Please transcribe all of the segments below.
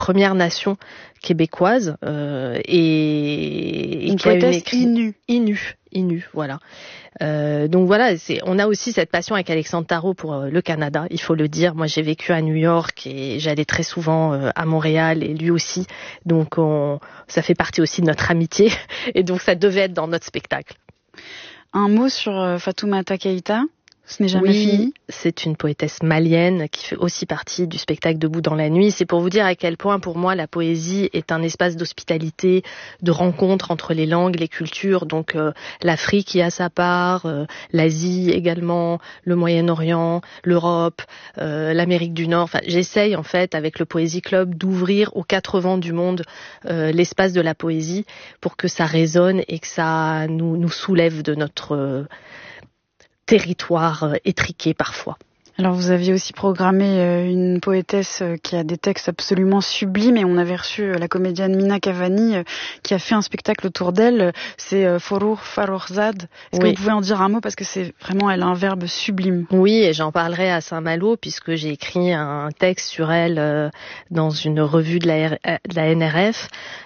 Première Nation québécoise et une qui a poétesse Innu, voilà. Donc voilà, on a aussi cette passion avec Alexandre Tarot pour le Canada, il faut le dire. Moi, j'ai vécu à New York et j'allais très souvent à Montréal et lui aussi. Donc ça fait partie aussi de notre amitié et donc ça devait être dans notre spectacle. Un mot sur Fatoumata Keïta ? Ce n'est jamais fini. C'est une poétesse malienne qui fait aussi partie du spectacle Debout dans la nuit. C'est pour vous dire à quel point, pour moi, la poésie est un espace d'hospitalité, de rencontre entre les langues, les cultures. Donc, l'Afrique y a sa part, l'Asie également, le Moyen-Orient, l'Europe, l'Amérique du Nord. Enfin, j'essaye, en fait, avec le Poésie Club, d'ouvrir aux 4 vents du monde l'espace de la poésie pour que ça résonne et que ça nous soulève de notre territoire étriqué parfois. Alors vous aviez aussi programmé une poétesse qui a des textes absolument sublimes et on avait reçu la comédienne Mina Cavani qui a fait un spectacle autour d'elle, c'est Forough Farrokhzad. Est-ce que vous pouvez en dire un mot parce que c'est vraiment, elle a un verbe sublime. Oui, et j'en parlerai à Saint-Malo puisque j'ai écrit un texte sur elle dans une revue de la NRF.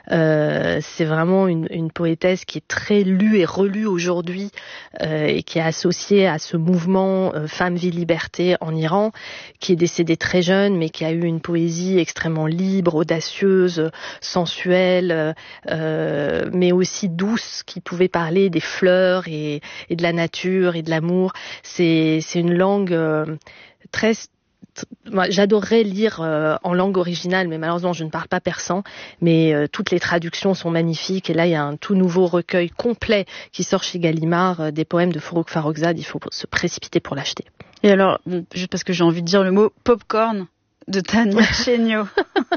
C'est vraiment une poétesse qui est très lue et relue aujourd'hui et qui est associée à ce mouvement Femmes, Vie, Liberté en Iran, qui est décédée très jeune, mais qui a eu une poésie extrêmement libre, audacieuse, sensuelle, mais aussi douce, qui pouvait parler des fleurs et de la nature et de l'amour. C'est une langue très... Moi, j'adorerais lire en langue originale, mais malheureusement je ne parle pas persan, mais toutes les traductions sont magnifiques et là il y a un tout nouveau recueil complet qui sort chez Gallimard des poèmes de Forough Farrokhzad. Il faut se précipiter pour l'acheter. Et alors, juste parce que j'ai envie de dire le mot popcorn de Tania Chéniaud.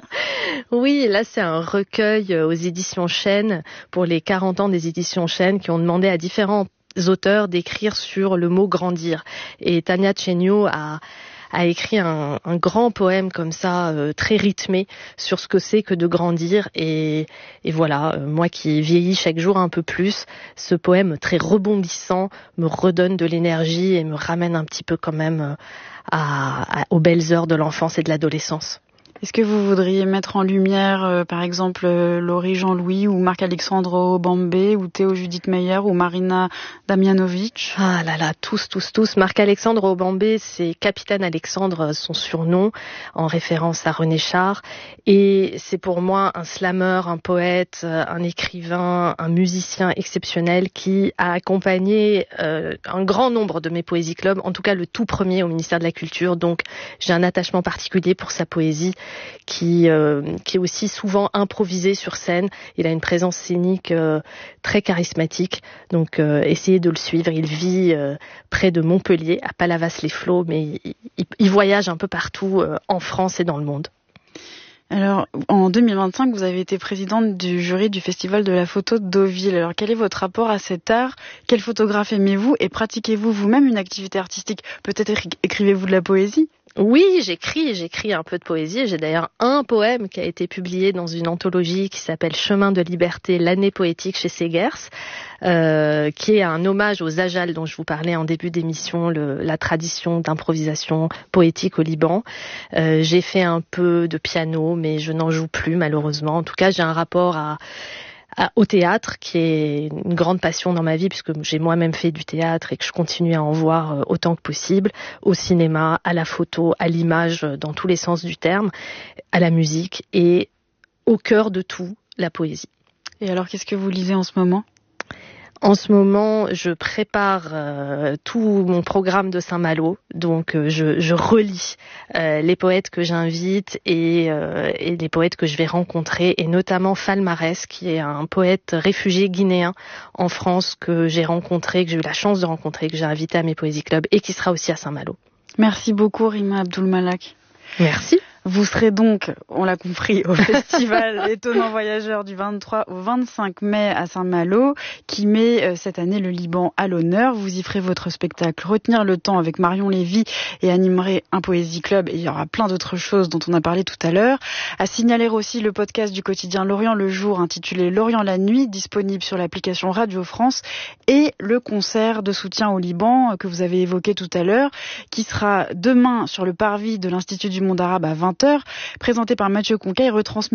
Oui, là c'est un recueil aux éditions Chênes pour les 40 ans des éditions Chênes qui ont demandé à différents auteurs d'écrire sur le mot grandir. Et Tania Chéniaud a écrit un grand poème comme ça, très rythmé, sur ce que c'est que de grandir. Et voilà, moi qui vieillis chaque jour un peu plus, ce poème très rebondissant me redonne de l'énergie et me ramène un petit peu quand même aux belles heures de l'enfance et de l'adolescence. Est-ce que vous voudriez mettre en lumière, par exemple, Laurie Jean-Louis ou Marc-Alexandre Obambé ou Théo Judith Meyer ou Marina Damjanovic? Ah là là, tous. Marc-Alexandre Obambé, c'est Capitaine Alexandre, son surnom, en référence à René Char. Et c'est pour moi un slammer, un poète, un écrivain, un musicien exceptionnel qui a accompagné un grand nombre de mes poésies clubs, en tout cas le tout premier au ministère de la Culture. Donc j'ai un attachement particulier pour sa poésie qui est aussi souvent improvisé sur scène. Il a une présence scénique très charismatique, donc essayez de le suivre. Il vit près de Montpellier, à Palavas-les-Flots, mais il voyage un peu partout en France et dans le monde. Alors, en 2025, vous avez été présidente du jury du Festival de la photo de Deauville. Alors, quel est votre rapport à cet art? Quel photographe aimez-vous? Et pratiquez-vous vous-même une activité artistique? Peut-être écrivez-vous de la poésie? Oui, j'écris un peu de poésie. J'ai d'ailleurs un poème qui a été publié dans une anthologie qui s'appelle Chemin de liberté, l'année poétique chez Segers, qui est un hommage aux Ajal dont je vous parlais en début d'émission, la tradition d'improvisation poétique au Liban. J'ai fait un peu de piano, mais je n'en joue plus malheureusement. En tout cas, j'ai un rapport au théâtre, qui est une grande passion dans ma vie, puisque j'ai moi-même fait du théâtre et que je continue à en voir autant que possible, au cinéma, à la photo, à l'image, dans tous les sens du terme, à la musique et au cœur de tout, la poésie. Et alors, qu'est-ce que vous lisez en ce moment ? En ce moment, je prépare tout mon programme de Saint-Malo, donc je relis les poètes que j'invite et les poètes que je vais rencontrer, et notamment Falmarès, qui est un poète réfugié guinéen en France que j'ai rencontré, que j'ai eu la chance de rencontrer, que j'ai invité à mes poésies clubs et qui sera aussi à Saint-Malo. Merci beaucoup, Rima Abdul-Malak. Merci. Vous serez donc, on l'a compris, au festival Étonnants Voyageurs du 23 au 25 mai à Saint-Malo, qui met cette année le Liban à l'honneur. Vous y ferez votre spectacle Retenir le temps avec Marion Lévy et animerez un poésie club. Et il y aura plein d'autres choses dont on a parlé tout à l'heure. À signaler aussi le podcast du quotidien Lorient le jour intitulé Lorient la nuit, disponible sur l'application Radio France, et le concert de soutien au Liban que vous avez évoqué tout à l'heure, qui sera demain sur le parvis de l'Institut du monde arabe à 20h, présenté par Mathieu Conquet et retransmis